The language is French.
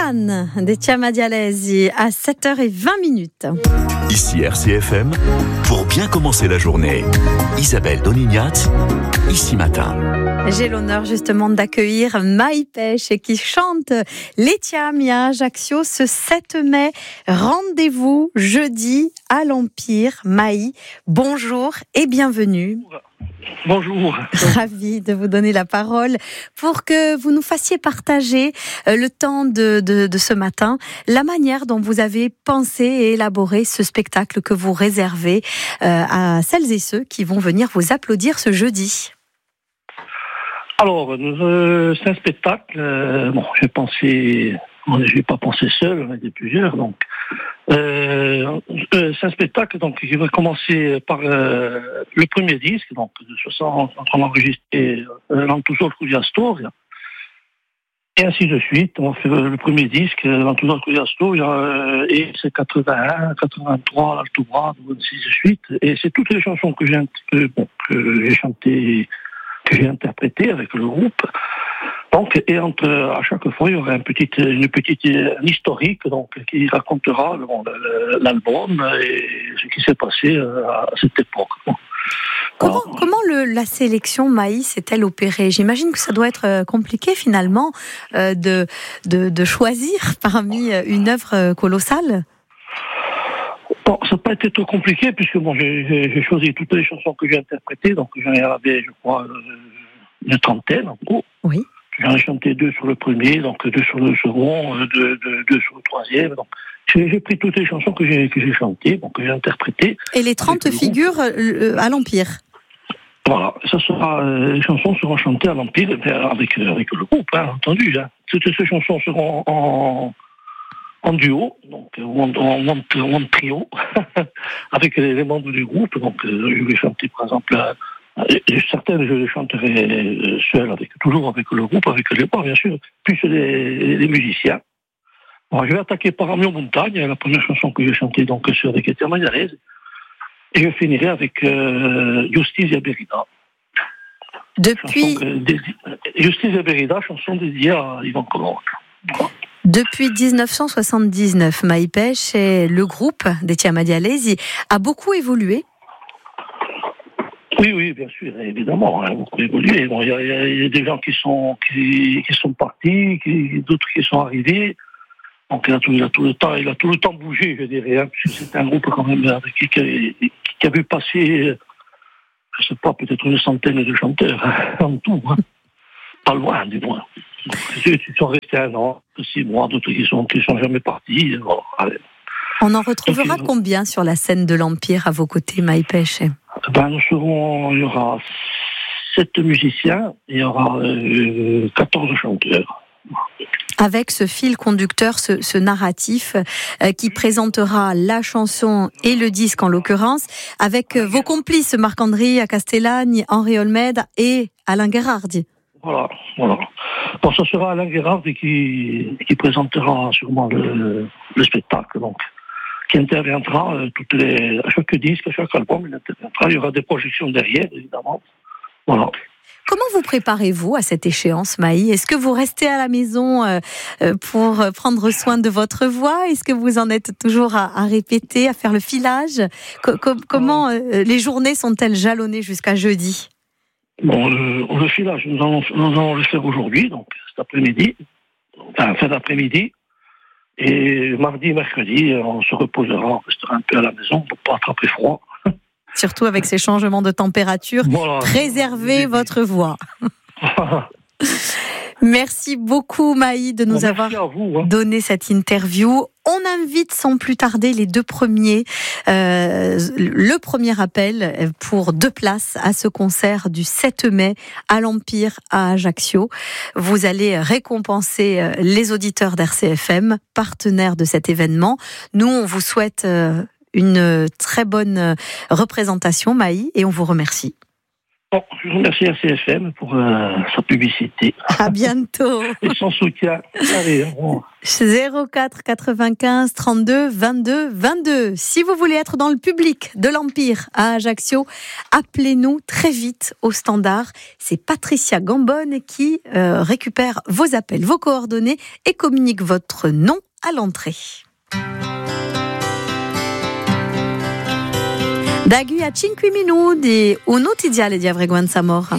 Stan des Chiamadialesi à 7h20. Ici RCFM, pour bien commencer la journée, Isabelle Donignat, ici matin. J'ai l'honneur justement d'accueillir Maï Pêche qui chante les Chiami à Ajaccio ce 7 mai. Rendez-vous jeudi à l'Empire. Maï, bonjour et bienvenue. Bonjour. Ravi de vous donner la parole pour que vous nous fassiez partager le temps de ce matin, la manière dont vous avez pensé et élaboré ce spectacle que vous réservez à celles et ceux qui vont venir vous applaudir ce jeudi. Alors, c'est un spectacle. J'ai pas pensé seul, on était plusieurs, donc. C'est un spectacle donc qui va commencer par le premier disque, donc de 60, on a enregistré l'Enthousiasme Storia, et ainsi de suite. On va faire le premier disque, l'Enthousiasme Storia, et c'est 81, 83, l'Alto Brado, ainsi de suite. Et c'est toutes les chansons que j'ai chantées, que j'ai interprétées avec le groupe. Donc, et à chaque fois, il y aura un historique donc, qui racontera l'album et ce qui s'est passé à cette époque. Comment la sélection Maï s'est-elle opérée ? J'imagine que ça doit être compliqué finalement de choisir parmi une œuvre colossale. Bon, ça n'a pas été trop compliqué puisque j'ai choisi toutes les chansons que j'ai interprétées, donc j'en avais, je crois, une trentaine en gros. Oui. J'en ai chanté 2 sur le premier, donc 2 sur le second, 2 sur le troisième. Donc j'ai pris toutes les chansons que j'ai chantées, donc que j'ai interprétées. Et les 30 figurent à l'Empire. Voilà, les chansons seront chantées à l'Empire avec le groupe, hein, entendu. Hein. Toutes ces chansons seront en duo, donc en trio, avec les membres du groupe. Donc je vais chanter par exemple. Certaines, je les chanterai seul, toujours avec le groupe, avec les voix, bien sûr, plus les musiciens. Alors, je vais attaquer par Amiens Montagne, la première chanson que j'ai chantée donc, avec les Chiamadialesi, et je finirai avec Giustizia Berida. Giustizia Berida, chanson dédiée à Ivan Colonna. Depuis 1979, Maï Pêche et le groupe des Chiamadialesi a beaucoup évolué. Oui, bien sûr, évidemment, hein, beaucoup évolué. Bon, il y a des gens qui sont partis, d'autres qui sont arrivés. Donc il a tout le temps bougé, je dirais, hein, puisque c'est un groupe quand même qui a vu passer, je sais pas, peut-être une centaine de chanteurs hein, en tout, hein. Pas loin du moins. Ils sont restés 1 an, 6 mois, d'autres qui sont jamais partis. Bon, on en retrouvera combien sur la scène de l'Empire à vos côtés, Maï Pêche ? Il y aura 7 musiciens et il y aura 14 chanteurs. Avec ce fil conducteur, ce narratif qui présentera la chanson et le disque en l'occurrence, avec vos complices Marc-André Castellani, Henri Olmed et Alain Gherardi. Voilà. Bon, ce sera Alain Gherardi qui présentera sûrement le spectacle, donc. Qui interviendra à chaque disque, à chaque album, il interviendra. Il y aura des projections derrière, évidemment. Voilà. Comment vous préparez-vous à cette échéance, Maï ? Est-ce que vous restez à la maison pour prendre soin de votre voix ? Est-ce que vous en êtes toujours à répéter, à faire le filage ? Comment les journées sont-elles jalonnées jusqu'à jeudi ? Bon, le filage, nous allons le faire aujourd'hui, donc cet après-midi, fin d'après-midi. Et mardi, mercredi, on se reposera, on restera un peu à la maison pour pas attraper froid. Surtout avec ces changements de température, voilà. Préservez votre voix. Merci beaucoup Maï de nous avoir donné cette interview. On invite sans plus tarder les 2 premiers, le premier appel pour 2 places à ce concert du 7 mai à l'Empire à Ajaccio. Vous allez récompenser les auditeurs d'RCFM, partenaires de cet événement. Nous, on vous souhaite une très bonne représentation, Maï, et on vous remercie. Bon, je remercie RCFM pour sa publicité. À bientôt. Et son soutien. Allez, bon. 04 95 32 22 22. Si vous voulez être dans le public de l'Empire à Ajaccio, appelez-nous très vite au standard. C'est Patricia Gambonne qui récupère vos appels, vos coordonnées et communique votre nom à l'entrée. Da qui a 5 minuti, un notiziale di Avreguan Samora.